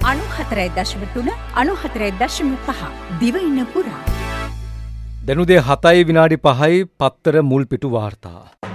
94.3 94.5 දිවයින පුරා. දැනුදේ 7:05 පත්තර මුල් පිටු වාර්තා.